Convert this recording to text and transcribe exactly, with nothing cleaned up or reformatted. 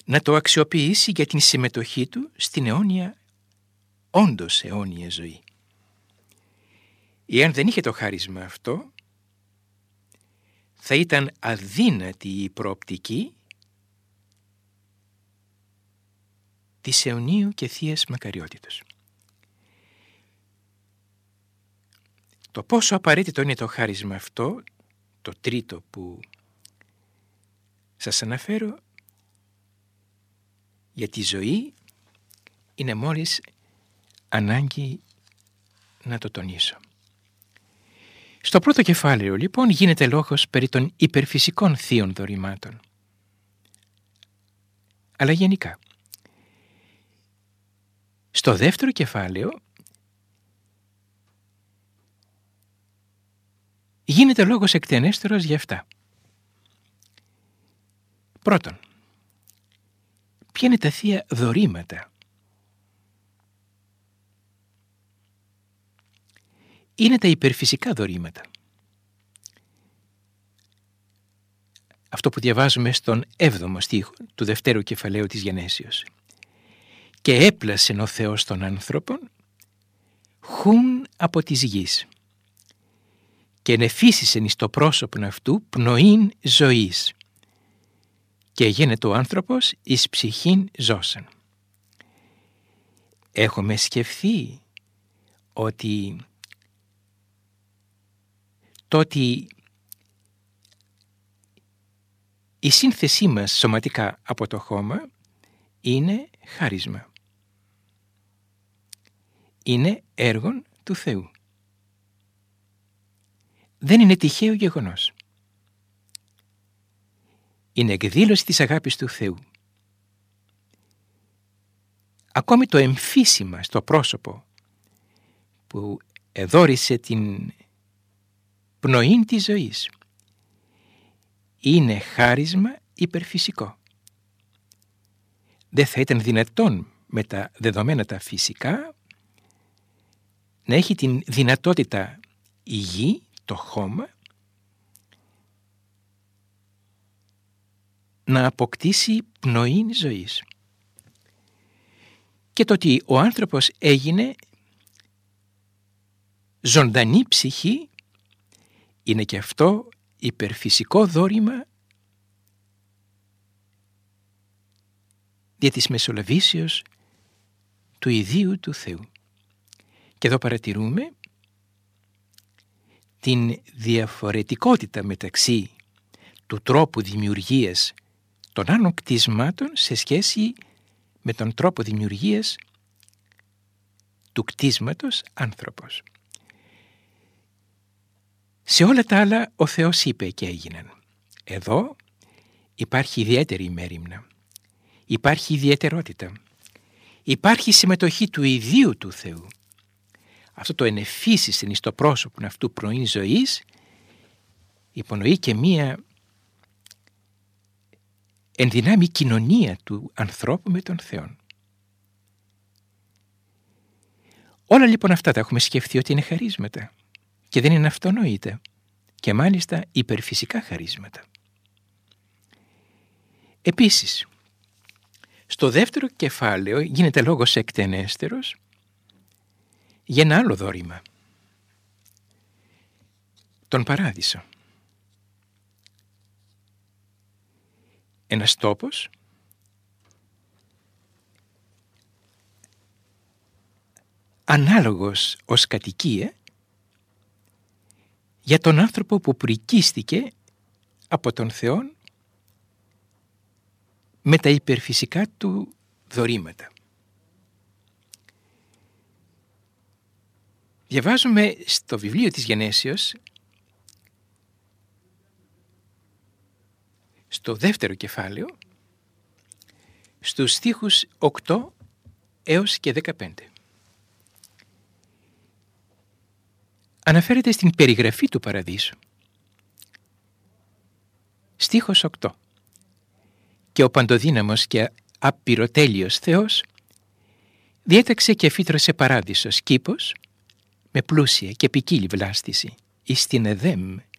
να το αξιοποιήσει για την συμμετοχή του στην αιώνια, όντως αιώνια ζωή. Εάν δεν είχε το χάρισμα αυτό, θα ήταν αδύνατη η προοπτική της αιωνίου και θείας μακαριότητος. Το πόσο απαραίτητο είναι το χάρισμα αυτό, το τρίτο που σας αναφέρω, για τη ζωή, είναι μόλις ανάγκη να το τονίσω. Στο πρώτο κεφάλαιο λοιπόν γίνεται λόγος περί των υπερφυσικών θείων δωρημάτων. Αλλά γενικά. Στο δεύτερο κεφάλαιο γίνεται λόγος εκτενέστερος για αυτά. Πρώτον, ποια είναι τα θεία δωρήματα? Είναι τα υπερφυσικά δωρήματα. Αυτό που διαβάζουμε στον έβδομο στίχο του δευτέρου κεφαλαίου της Γενέσεως. Και έπλασεν ο Θεός των άνθρωπων χουν από της γης και ενεφύσισεν εις το πρόσωπον αυτού πνοήν ζωής και γίνεται ο άνθρωπος εις ψυχήν ζώσαν. Έχουμε σκεφτεί ότι το ότι η σύνθεσή μας σωματικά από το χώμα είναι χάρισμα. Είναι έργον του Θεού. Δεν είναι τυχαίο γεγονός. Είναι εκδήλωση της αγάπης του Θεού. Ακόμη το εμφύσιμα στο πρόσωπο που εδώρισε την πνοή της ζωής είναι χάρισμα υπερφυσικό. Δεν θα ήταν δυνατόν με τα δεδομένα τα φυσικά να έχει την δυνατότητα η γη, το χώμα, να αποκτήσει πνοή ζωής. Και το ότι ο άνθρωπος έγινε ζωντανή ψυχή είναι και αυτό υπερφυσικό δώρημα δια της μεσολαβήσεως του ιδίου του Θεού. Και εδώ παρατηρούμε την διαφορετικότητα μεταξύ του τρόπου δημιουργίας των άλλων κτισμάτων σε σχέση με τον τρόπο δημιουργίας του κτίσματος άνθρωπος. Σε όλα τα άλλα ο Θεός είπε και έγιναν. Εδώ υπάρχει ιδιαίτερη μέριμνα. Υπάρχει ιδιαιτερότητα. Υπάρχει συμμετοχή του ιδίου του Θεού. Αυτό το ενεφύσισεν εις το πρόσωπον αυτού πνοή ζωής υπονοεί και μία ενδυνάμει κοινωνία του ανθρώπου με τον Θεό. Όλα λοιπόν αυτά τα έχουμε σκεφτεί ότι είναι χαρίσματα και δεν είναι αυτονόητα και μάλιστα υπερφυσικά χαρίσματα. Επίσης, στο δεύτερο κεφάλαιο γίνεται λόγος εκτενέστερος για ένα άλλο δώρημα, τον Παράδεισο. Ένας τόπος ανάλογος ως κατοικία για τον άνθρωπο που πρικίστηκε από τον Θεό με τα υπερφυσικά του δωρήματα. Διαβάζουμε στο βιβλίο της Γενέσεως, στο δεύτερο κεφάλαιο, στους στίχους οκτώ έως και δεκαπέντε. Αναφέρεται στην περιγραφή του Παραδείσου. Στίχος οκτώ. Και ο παντοδύναμος και απειροτέλειος Θεός διέταξε και φύτρωσε παράδεισος κήπος με πλούσια και ποικίλη βλάστηση εις την Εδέμ